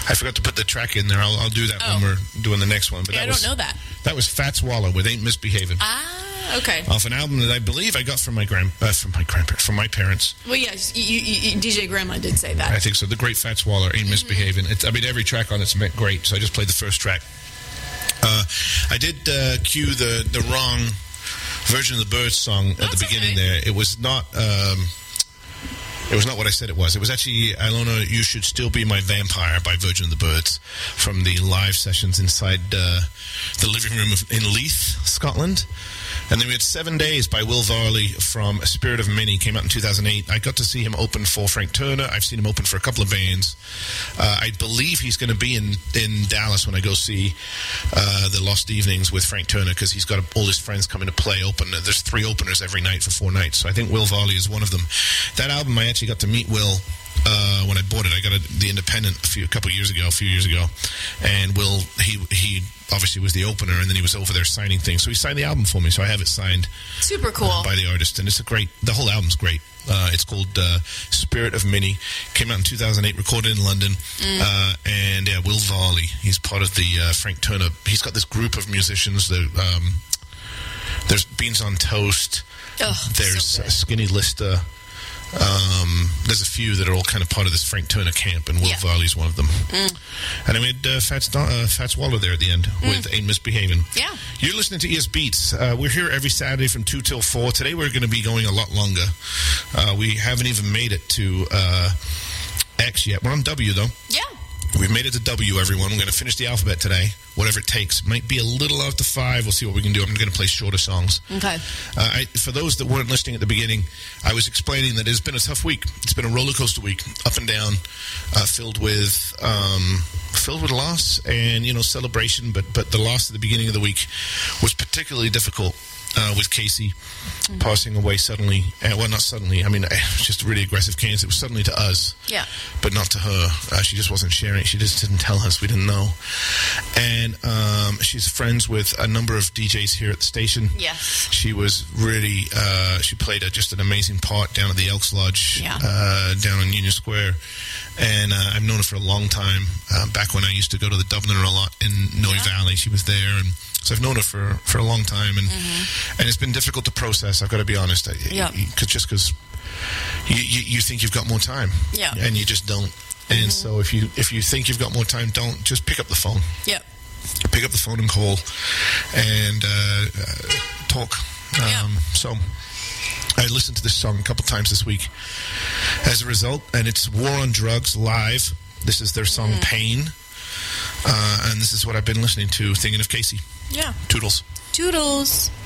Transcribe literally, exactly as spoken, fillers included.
I forgot to put the track in there. I'll, I'll do that Oh. when we're doing the next one. But Yeah, that I don't was, know that. That was Fats Waller with Ain't Misbehaving. Ah, okay. Off an album that I believe I got from my grand, uh, from my grandparents, from my parents. Well, yes, you, you, you, D J Grandma did say that. I think so. The great Fats Waller, Ain't Misbehaving. It's, I mean, every track on it's great, so I just played the first track. Uh, I did uh, cue the, the wrong version of the Birds song at That's the beginning okay. there. It was not... Um, It was not what I said it was. It was actually Ilona, You Should Still Be My Vampire by Virgin of the Birds from the live sessions inside uh, the living room of, in Leith, Scotland. And then we had Seven Days by Will Varley from Spirit of Many, came out in two thousand eight. I got to see him open for Frank Turner. I've seen him open for a couple of bands. Uh, I believe he's going to be in, in Dallas when I go see uh, the Lost Evenings with Frank Turner because he's got all his friends coming to play open. There's three openers every night for four nights. So I think Will Varley is one of them. That album, I actually got to meet Will uh, when I bought it. I got it the Independent a few a couple of years ago, a few years ago, and Will he he obviously was the opener, and then he was over there signing things. So he signed the album for me. So I have it signed Super cool. uh, by the artist, and it's a great. The whole album's great. Uh, it's called uh, Spirit of Mini. Came out in two thousand eight, recorded in London. Mm. Uh, and yeah, Will Varley. He's part of the uh, Frank Turner. He's got this group of musicians. That, um, there's Beans on Toast. Oh, there's so good. uh, Skinny Lister. Um, there's a few that are all kind of part of this Frank Turner camp, and Will Yeah. Varley's one of them. Mm. And I made uh, Fats, Don- uh, Fats Waller there at the end with Ain't Misbehaving. Yeah. You're listening to E S Beats. Uh, we're here every Saturday from two till four. Today we're going to be going a lot longer. Uh, we haven't even made it to uh, X yet. We're on W, though. Yeah. We've made it to W, everyone. We're going to finish the alphabet today, whatever it takes. Might be a little after five. We'll see what we can do. I'm going to play shorter songs. Okay. Uh, I, for those that weren't listening at the beginning, I was explaining that it's been a tough week. It's been a roller coaster week, up and down, uh, filled with um, filled with loss and you know celebration. But but the loss at the beginning of the week was particularly difficult. Uh, with Casey mm-hmm. passing away suddenly. Uh, well, not suddenly. I mean, it was just a really aggressive cancer. It was suddenly to us, Yeah. but not to her. Uh, she just wasn't sharing it. She just didn't tell us. We didn't know. And um, she's friends with a number of D Js here at the station. Yes. She was really, uh, she played a, just an amazing part down at the Elks Lodge, Yeah. uh, down in Union Square. And uh, I've known her for a long time. Uh, back when I used to go to the Dubliner a lot in Noy Yeah. Valley, she was there. And so I've known her for, for a long time. And Mm-hmm. and it's been difficult to process, I've got to be honest. I, Yeah. Cause, just because you, you, you think you've got more time. Yeah. And you just don't. And so if you if you think you've got more time, don't. Just pick up the phone. Yeah. Pick up the phone and call and uh, uh, talk. Um, Yeah. So I listened to this song a couple times this week as a result, and it's War on Drugs live. This is their song Pain. Uh, and this is what I've been listening to, thinking of Casey. Yeah. Toodles. Toodles.